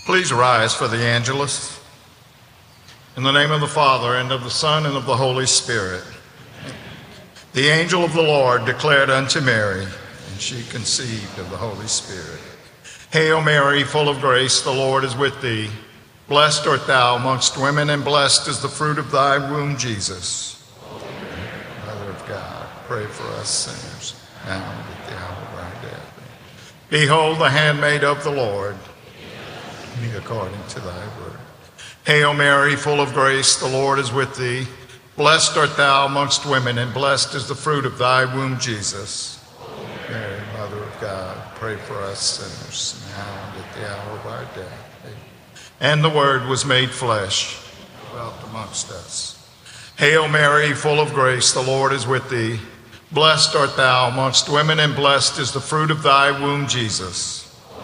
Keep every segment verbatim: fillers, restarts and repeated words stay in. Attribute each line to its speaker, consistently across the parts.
Speaker 1: Please rise for the Angelus. In the name of the Father, and of the Son, and of the Holy Spirit. The angel of the Lord declared unto Mary, and she conceived of the Holy Spirit. Hail Mary, full of grace, the Lord is with thee. Blessed art thou amongst women, and blessed is the fruit of thy womb, Jesus. Mother of God, pray for us sinners, now and at the hour of our death. Behold the handmaid of the Lord. Be according to thy word. Hail Mary, full of grace, the Lord is with thee. Blessed art thou amongst women, and blessed is the fruit of thy womb, Jesus. Mary, Mother of God, pray for us sinners, now and at the hour of our death. Amen. And the Word was made flesh, dwelt amongst us. Hail Mary, full of grace, the Lord is with thee. Blessed art thou amongst women, and blessed is the fruit of thy womb, Jesus.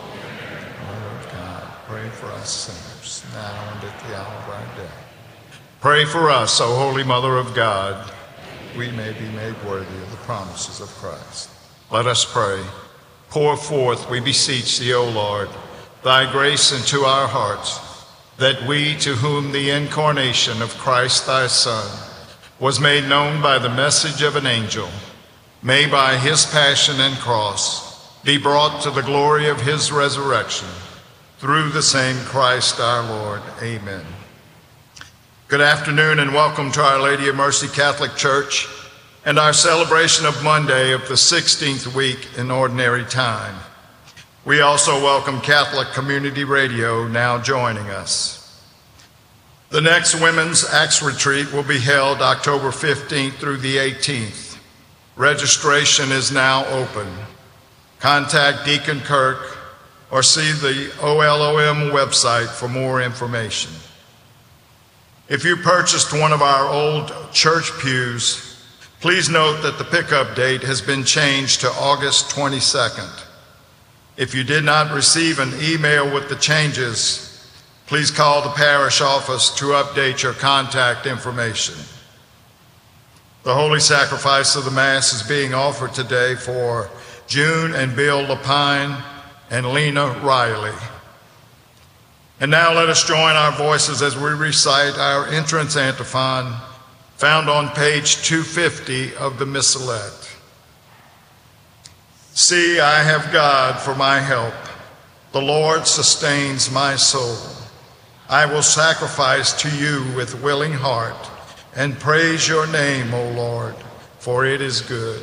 Speaker 1: Pray for us sinners, now and at the hour of our death. Pray for us, O Holy Mother of God, we may be made worthy of the promises of Christ. Let us pray. Pour forth, we beseech thee, O Lord, thy grace into our hearts, that we, to whom the incarnation of Christ thy Son was made known by the message of an angel, may by his passion and cross be brought to the glory of his resurrection. Through the same Christ our Lord. Amen. Good afternoon and welcome to Our Lady of Mercy Catholic Church and our celebration of Monday of the sixteenth week in Ordinary Time. We also welcome Catholic Community Radio now joining us. The next Women's Acts Retreat will be held October fifteenth through the eighteenth. Registration is now open. Contact Deacon Kirk or see the O L O M website for more information. If you purchased one of our old church pews, please note that the pickup date has been changed to August twenty-second. If you did not receive an email with the changes, please call the parish office to update your contact information. The Holy Sacrifice of the Mass is being offered today for June and Bill Lapine and Lena Riley. And now let us join our voices as we recite our entrance antiphon found on page two fifty of the Missalette. See, I have God for my help. The Lord sustains my soul. I will sacrifice to you with willing heart and praise your name, O Lord, for it is good.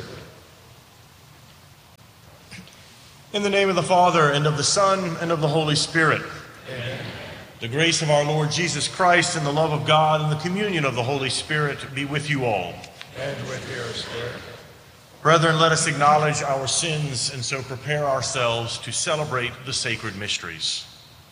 Speaker 2: In the name of the Father, and of the Son, and of the Holy Spirit. Amen. The grace of our Lord Jesus Christ, and the love of God, and the communion of the Holy Spirit be with you all.
Speaker 1: And with your spirit.
Speaker 2: Brethren, let us acknowledge our sins, and so prepare ourselves to celebrate the sacred mysteries.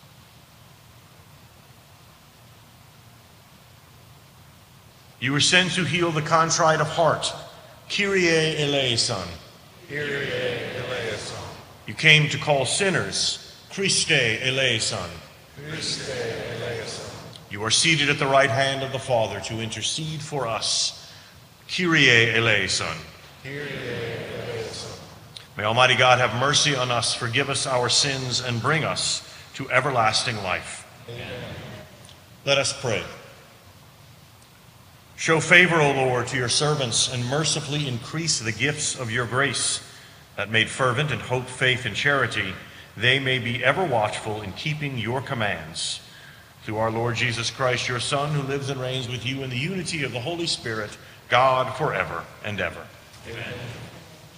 Speaker 2: You were sent to heal the contrite of heart. Kyrie eleison.
Speaker 1: Kyrie eleison.
Speaker 2: You came to call sinners. Christe eleison.
Speaker 1: Christe eleison.
Speaker 2: You are seated at the right hand of the Father to intercede for us. Kyrie eleison.
Speaker 1: Kyrie eleison.
Speaker 2: May Almighty God have mercy on us, forgive us our sins, and bring us to everlasting life.
Speaker 1: Amen.
Speaker 2: Let us pray. Show favor, O Lord, to your servants, and mercifully increase the gifts of your grace, that made fervent in hope, faith, and charity, they may be ever watchful in keeping your commands. Through our Lord Jesus Christ, your Son, who lives and reigns with you in the unity of the Holy Spirit, God forever and ever.
Speaker 1: Amen.